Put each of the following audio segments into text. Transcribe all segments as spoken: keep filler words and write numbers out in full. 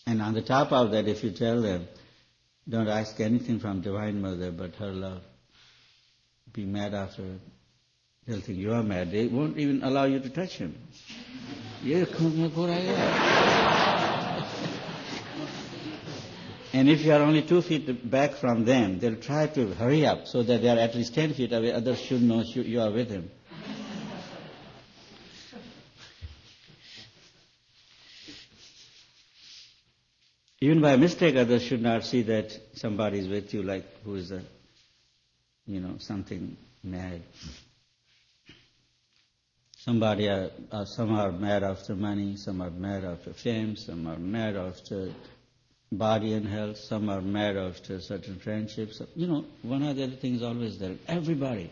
And on the top of that, if you tell them, don't ask anything from Divine Mother but her love, be mad after her, they'll think you are mad. They won't even allow you to touch him. Yeah, come here, go right there. And if you are only two feet back from them, they'll try to hurry up so that they are at least ten feet away. Others should know you, you are with him. Even by mistake, others should not see that somebody is with you, like who is a, you know, something mad. Somebody, are, uh, some are mad after money, some are mad after fame, some are mad after body and health, some are mad after certain friendships. You know, one or the other thing is always there. Everybody.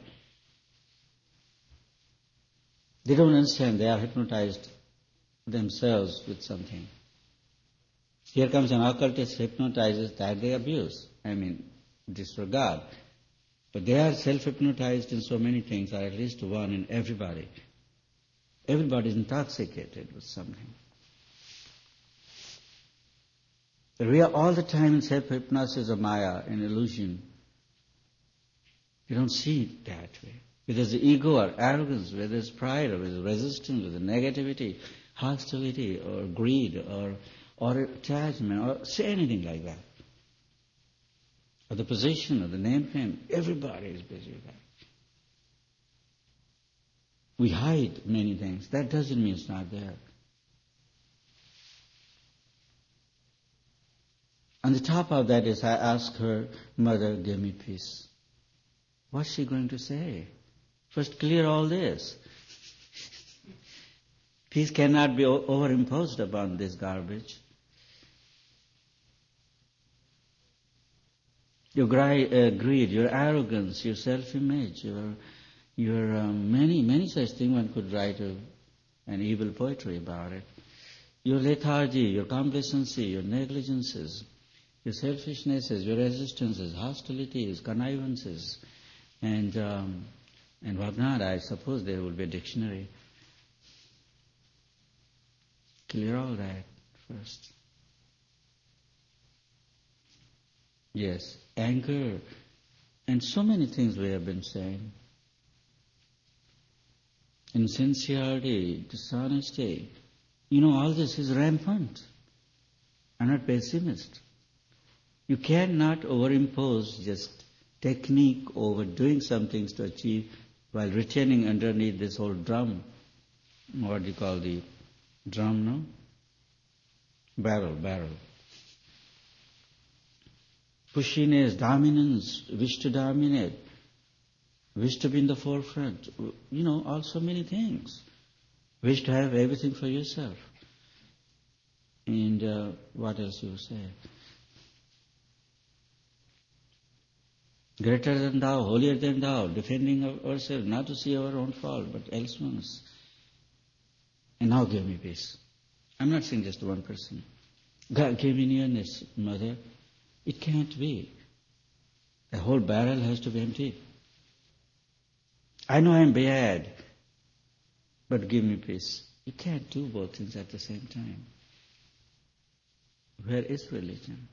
They don't understand. They are hypnotized themselves with something. Here comes an occultist, hypnotizes, that they abuse. I mean, disregard. But they are self-hypnotized in so many things, or at least one in everybody. Everybody is intoxicated with something. But we are all the time in self-hypnosis of Maya, in illusion. You don't see it that way. Whether it's the ego or arrogance, whether it's pride or whether it's resistance, whether negativity, hostility or greed or or attachment, or say anything like that. Or the position, or the name, fame, everybody is busy with that. We hide many things. That doesn't mean it's not there. On the top of that is I ask her, Mother, give me peace. What's she going to say? First clear all this. Peace cannot be overimposed upon this garbage. Your greed, your arrogance, your self-image, your, your um, many, many such things. One could write a, an evil poetry about it. Your lethargy, your complacency, your negligences, your selfishnesses, your resistances, hostilities, connivances, and um, and whatnot. I suppose there will be a dictionary. Clear all that first. Yes, anger, and so many things we have been saying. Insincerity, dishonesty. You know, all this is rampant. I'm not pessimist. You cannot overimpose just technique over doing some things to achieve while retaining underneath this whole drum. What do you call the drum, no? Barrel, barrel. Pushiness, dominance, wish to dominate, wish to be in the forefront, you know, also many things. Wish to have everything for yourself. And uh, what else you say? Greater than thou, holier than thou, defending ourselves, not to see our own fault, but elseone's. And now give me peace. I'm not saying just one person. God, give me nearness, Mother. It can't be. The whole barrel has to be emptied. I know I'm bad, but give me peace. You can't do both things at the same time. Where is religion?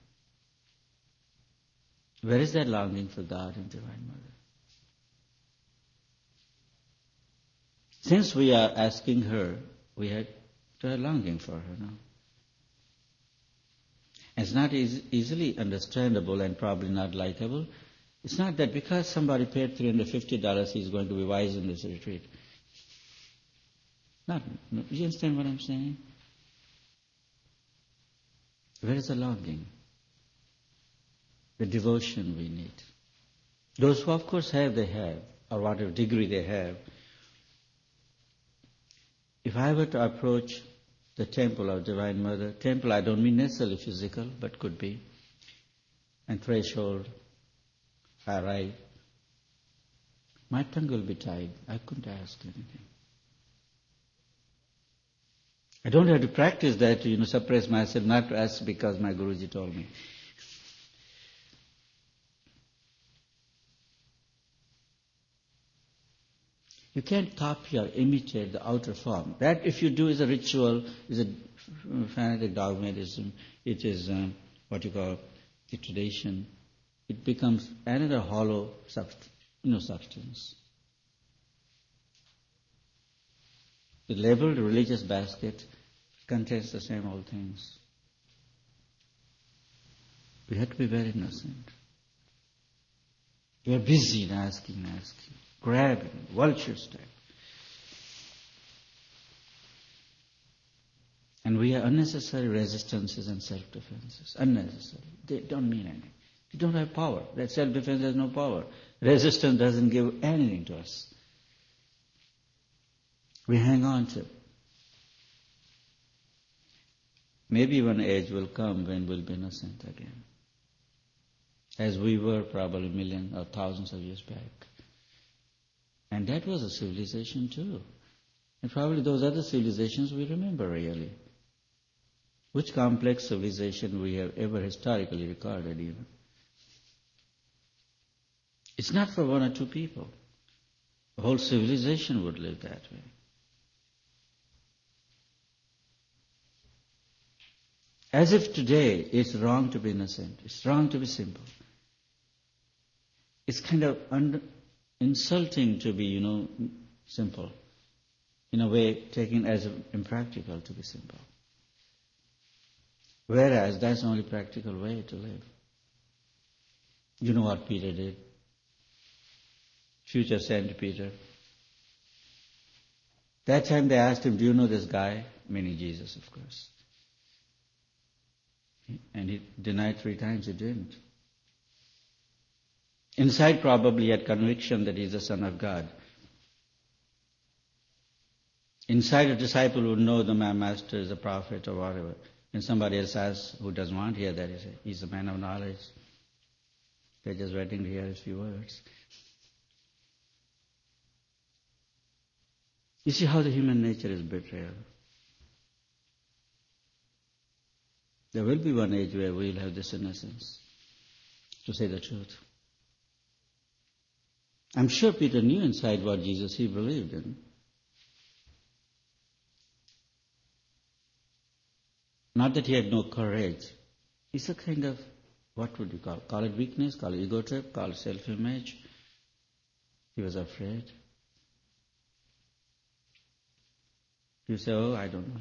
Where is that longing for God and Divine Mother? Since we are asking her, we have to have longing for her now. It's not easy, easily understandable and probably not likable. It's not that because somebody paid three hundred fifty dollars he's going to be wise in this retreat. Not, no, you understand what I'm saying? Where is the longing? The devotion we need. Those who of course have, they have, or whatever degree they have. If I were to approach the temple of Divine Mother, temple I don't mean necessarily physical, but could be, and threshold, I arrive, my tongue will be tied. I couldn't ask anything. I don't have to practice that to, you know, suppress myself, not to ask because my Guruji told me. You can't copy or imitate the outer form. That, if you do, is a ritual, is a fanatic dogmatism. It is um, what you call a tradition. It becomes another hollow substance, you know, substance. The labeled religious basket contains the same old things. We have to be very innocent. We are busy in asking, asking, grabbing, vulture step. And we are unnecessary resistances and self-defenses. Unnecessary. They don't mean anything. They don't have power. That self-defense has no power. Resistance doesn't give anything to us. We hang on to. Maybe one age will come when we'll be innocent again, as we were probably millions or thousands of years back. And that was a civilization too. And probably those other civilizations we remember really. Which complex civilization we have ever historically recorded even. It's not for one or two people. The whole civilization would live that way. As if today it's wrong to be innocent, it's wrong to be simple. It's kind of un- insulting to be, you know, simple. In a way, taken as impractical to be simple. Whereas that's the only practical way to live. You know what Peter did? Future Saint Peter. That time they asked him, do you know this guy? Meaning Jesus, of course. And he denied three times he didn't. Inside probably he had conviction that he's the Son of God. Inside a disciple would know that my master is a prophet or whatever. And somebody else asks who doesn't want to hear that, he says, he's a man of knowledge. They're just waiting to hear his few words. You see how the human nature is betrayal. There will be one age where we'll have this innocence, to say the truth. I'm sure Peter knew inside what Jesus he believed in. Not that he had no courage. It's a kind of, what would you call it? Call it weakness, call it ego trip, call it self-image. He was afraid. You say, oh, I don't know.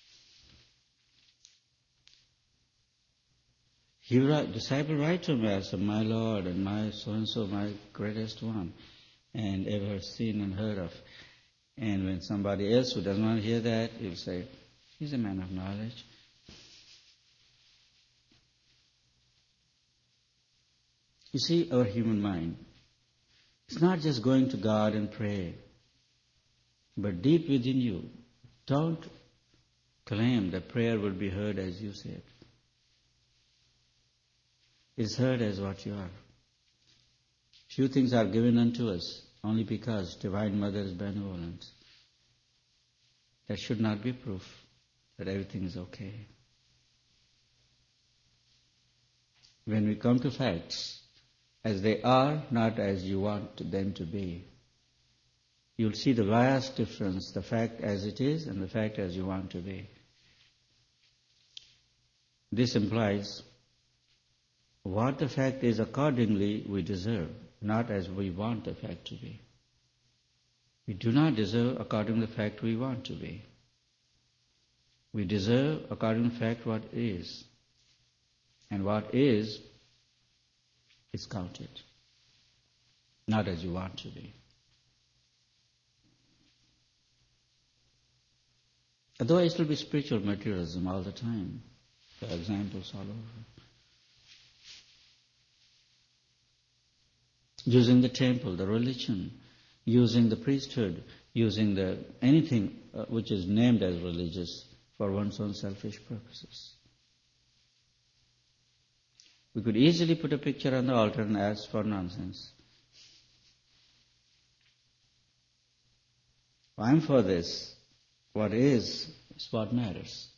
He write, disciple write to him as my Lord and my so-and-so, my greatest one, and ever seen and heard of. And when somebody else who doesn't want to hear that, he'll say, he's a man of knowledge. You see, our human mind, it's not just going to God and pray, but deep within you, don't claim that prayer will be heard as you said. It's heard as what you are. Few things are given unto us only because Divine Mother is benevolent. That should not be proof that everything is okay. When we come to facts, as they are, not as you want them to be, you'll see the vast difference, the fact as it is and the fact as you want to be. This implies what the fact is accordingly we deserve, not as we want the fact to be. We do not deserve according to the fact we want to be. We deserve according to the fact what is. And what is, is counted, not as you want to be. Otherwise it will be spiritual materialism all the time. There are examples all over. Using the temple, the religion, using the priesthood, using the anything uh, which is named as religious for one's own selfish purposes. We could easily put a picture on the altar and ask for nonsense. I'm for this. What is, is what matters.